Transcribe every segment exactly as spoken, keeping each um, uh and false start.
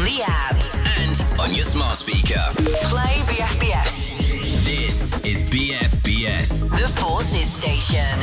on the app and on your smart speaker. Play B F B S. This is B F B S, The Forces Station.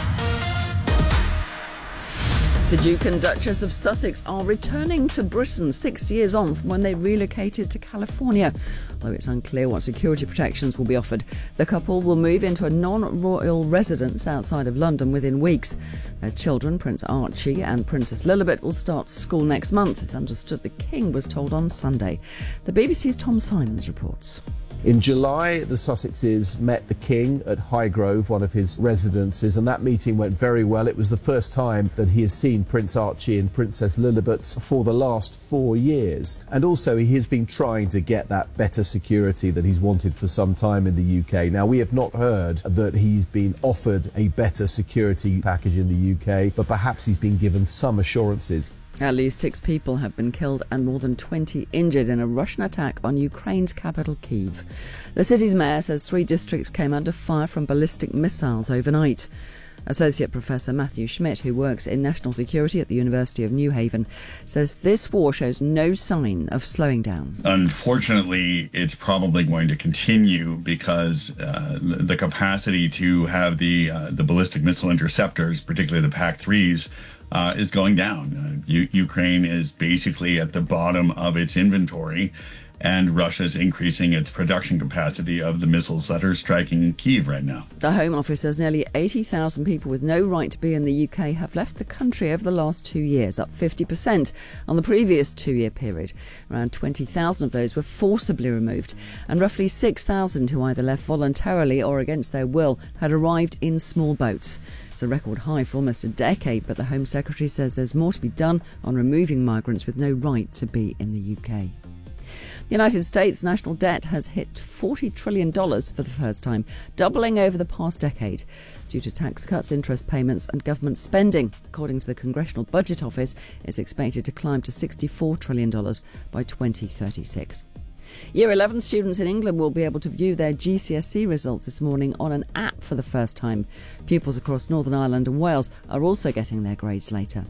The Duke and Duchess of Sussex are returning to Britain six years on from when they relocated to California. Although it's unclear what security protections will be offered, the couple will move into a non-royal residence outside of London within weeks. Their children, Prince Archie and Princess Lilibet, will start school next month. It's understood the King was told on Sunday. The B B C's Tom Simons reports. In July, the Sussexes met the King at Highgrove, one of his residences, and that meeting went very well. It was the first time that he has seen Prince Archie and Princess Lilibet for the last four years. And also, he has been trying to get that better security that he's wanted for some time in the U K. Now, we have not heard that he's been offered a better security package in the U K, but perhaps he's been given some assurances. At least six people have been killed and more than twenty injured in a Russian attack on Ukraine's capital, Kyiv. The city's mayor says three districts came under fire from ballistic missiles overnight. Associate Professor Matthew Schmidt, who works in national security at the University of New Haven, says this war shows no sign of slowing down. Unfortunately, it's probably going to continue because uh, the capacity to have the uh, the ballistic missile interceptors, particularly the P A C threes, Uh, is going down. Uh, U- Ukraine is basically at the bottom of its inventory, and Russia is increasing its production capacity of the missiles that are striking Kyiv right now. The Home Office says nearly eighty thousand people with no right to be in the U K have left the country over the last two years, up fifty percent on the previous two-year period. Around twenty thousand of those were forcibly removed, and roughly six thousand who either left voluntarily or against their will had arrived in small boats. It's a record high for almost a decade, but the Home Secretary says there's more to be done on removing migrants with no right to be in the U K. The United States national debt has hit forty trillion dollars for the first time, doubling over the past decade due to tax cuts, interest payments and government spending. According to the Congressional Budget Office, it's expected to climb to sixty-four trillion dollars by twenty thirty-six. Year eleven students in England will be able to view their G C S E results this morning on an app for the first time. Pupils across Northern Ireland and Wales are also getting their grades later.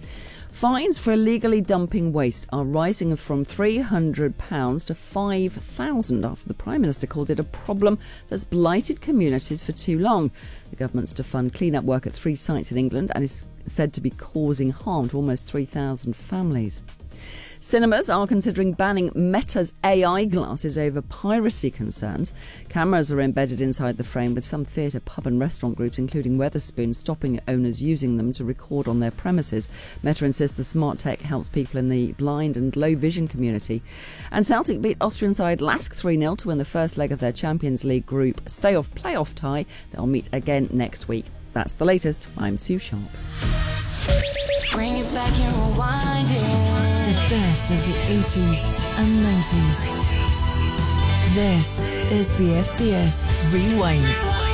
Fines for illegally dumping waste are rising from three hundred pounds to five thousand pounds after the Prime Minister called it a problem that's blighted communities for too long. The government's to fund clean-up work at three sites in England and is said to be causing harm to almost three thousand families. Cinemas are considering banning Meta's A I glasses over piracy concerns. Cameras are embedded inside the frame, with some theatre, pub and restaurant groups, including Wetherspoon, stopping owners using them to record on their premises. Meta insists the smart tech helps people in the blind and low vision community. And Celtic beat Austrian side Lask three nil to win the first leg of their Champions League group stay-off playoff tie. They'll meet again next week. That's the latest. I'm Sue Sharp. Bring it back and rewind it. The best of the eighties and nineties. This is B F B S Rewind.